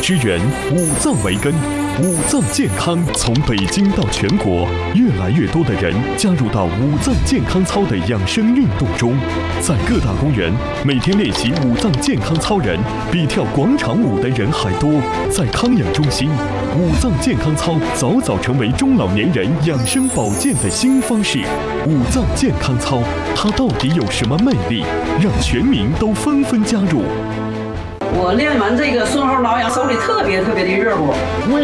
之源，五脏为根。五脏健康从北京到全国，越来越多的人加入到五脏健康操的养生运动中。在各大公园，每天练习五脏健康操人比跳广场舞的人还多。在康养中心，五脏健康操早早成为中老年人养生保健的新方式。五脏健康操，它到底有什么魅力，让全民都纷纷加入？ 我练完这个顺后挠痒，手里特别的热乎。